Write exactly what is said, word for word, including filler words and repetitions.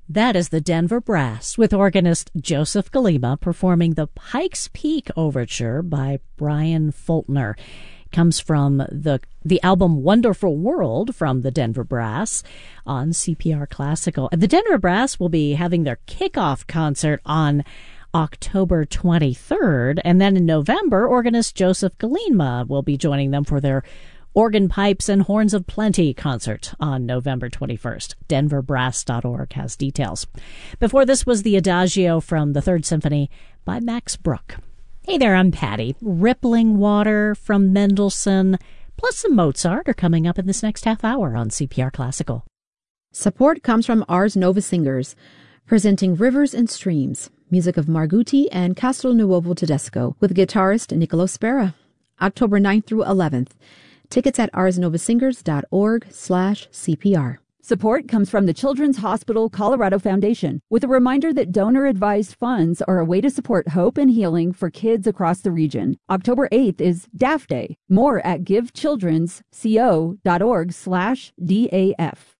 That is the Denver Brass with organist Joseph Galima performing the Pikes Peak Overture by Brian Faulkner. It comes from the the album Wonderful World from the Denver Brass on C P R Classical. The Denver Brass will be having their kickoff concert on October twenty-third, and then in November, organist Joseph Galima will be joining them for their Organ Pipes and Horns of Plenty concert on November twenty-first. denver brass dot org has details. Before this was the Adagio from the Third Symphony by Max Bruch. Hey there, I'm Patty. Rippling Water from Mendelssohn, plus some Mozart are coming up in this next half hour on C P R Classical. Support comes from Ars Nova Singers, presenting Rivers and Streams, music of Margutti and Castelnuovo Tedesco, with guitarist Niccolo Spera. October ninth through eleventh. Tickets at arsnovasingers.org slash CPR. Support comes from the Children's Hospital Colorado Foundation, with a reminder that donor-advised funds are a way to support hope and healing for kids across the region. October eighth is D A F Day. More at givechildrensco.org slash DAF.